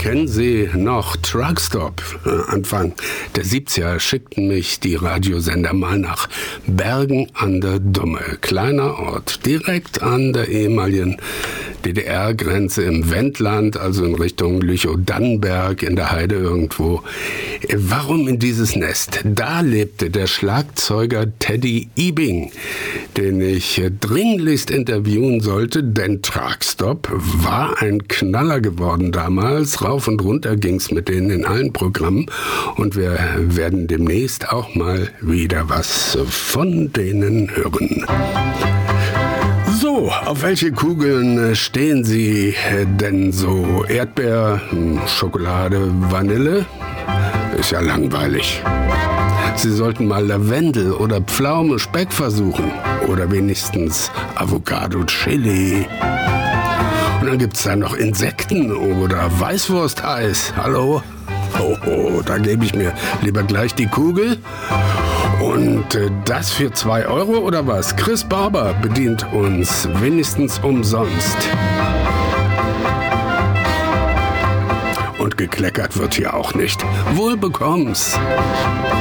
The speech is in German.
Kennen Sie noch Truckstop? Anfang der 70er schickten mich die Radiosender mal nach Bergen an der Dumme. Kleiner Ort, direkt an der ehemaligen DDR-Grenze im Wendland, also in Richtung Lüchow-Dannenberg in der Heide irgendwo. Warum in dieses Nest? Da lebte der Schlagzeuger Teddy Ebing, den ich dringlichst interviewen sollte, denn Truckstop war ein Knaller geworden damals. Rauf und runter ging's mit denen in allen Programmen und wir werden demnächst auch mal wieder was von denen hören. So, auf welche Kugeln stehen Sie denn so? Erdbeer, Schokolade, Vanille? Ist ja langweilig. Sie sollten mal Lavendel oder Pflaume, Speck versuchen. Oder wenigstens Avocado Chili. Und dann gibt's da noch Insekten oder Weißwursteis. Hallo? Oh, da gebe ich mir lieber gleich die Kugel. Und das für 2 Euro oder was? Chris Barber bedient uns wenigstens umsonst. Und gekleckert wird hier auch nicht. Wohl bekomm's.